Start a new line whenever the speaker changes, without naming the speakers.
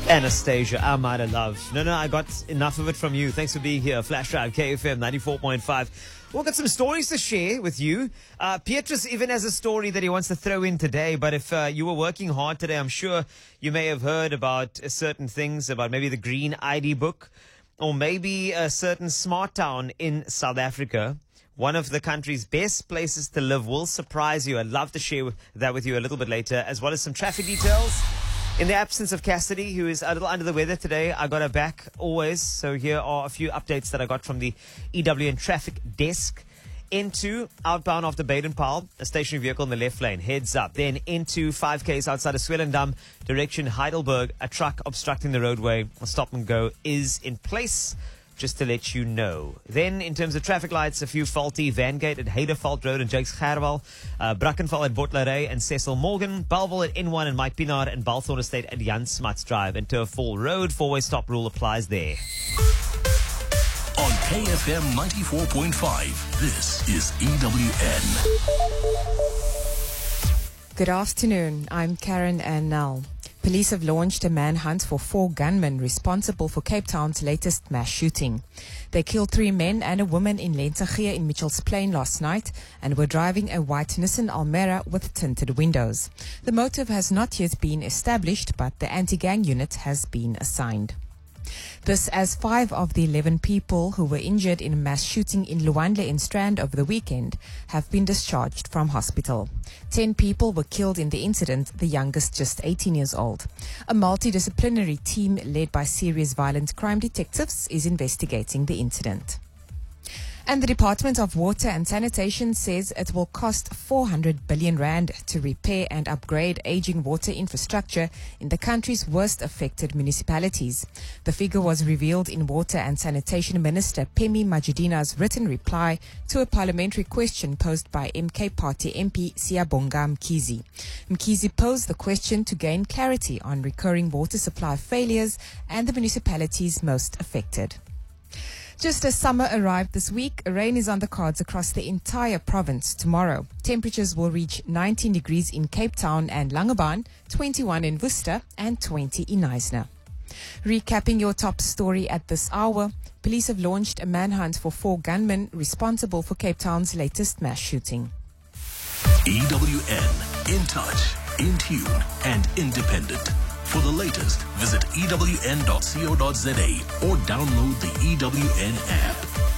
Anastasia, I'm out of love. No, I got enough of it from you. Thanks for being here. Flash Drive, KFM 94.5. We've got some stories to share with you. Petrus even has a story that he wants to throw in today. But if you were working hard today, I'm sure you may have heard about certain things, about maybe the Green ID book, or maybe a certain smart town in South Africa. One of the country's best places to live will surprise you. I'd love to share that with you a little bit later, as well as some traffic details. In the absence of Cassidy, who is a little under the weather today, I got her back always. So here are a few updates that I got from the EWN traffic desk. Into outbound after Baden-Powell, a stationary vehicle in the left lane, heads up. Then into 5Ks outside of Swellendam, direction Heidelberg, a truck obstructing the roadway. A stop and go is in place, just to let you know. Then, in terms of traffic lights, a few faulty. Vangate at Heideveld Road and Jakes Gerwal, Brackenfall at Botlerey and Cecil Morgan, Balville at N1 and Mike Pinar, and Balthorn Estate at Jan Smuts Drive. And Turfall Road, four-way stop rule applies there.
On KFM 94.5, this is EWN.
Good afternoon. I'm Karen Annell. Police have launched a manhunt for 4 gunmen responsible for Cape Town's latest mass shooting. They killed 3 men and a woman in Lentegee in Mitchells Plain last night and were driving a white Nissan Almera with tinted windows. The motive has not yet been established, but the anti-gang unit has been assigned. This as 5 of the 11 people who were injured in a mass shooting in Luandle in Strand over the weekend have been discharged from hospital. 10 people were killed in the incident, the youngest just 18 years old. A multidisciplinary team led by serious violent crime detectives is investigating the incident. And the Department of Water and Sanitation says it will cost 400 billion rand to repair and upgrade aging water infrastructure in the country's worst affected municipalities. The figure was revealed in Water and Sanitation Minister Phemi Majidina's written reply to a parliamentary question posed by MK Party MP Siyabonga Mkhize. Mkhize posed the question to gain clarity on recurring water supply failures and the municipalities most affected. Just as summer arrived this week, rain is on the cards across the entire province tomorrow. Temperatures will reach 19 degrees in Cape Town and Langebaan, 21 in Worcester and 20 in Knysna. Recapping your top story at this hour, police have launched a manhunt for 4 gunmen responsible for Cape Town's latest mass shooting.
EWN, in touch, in tune and independent. For the latest, visit ewn.co.za or download the EWN app.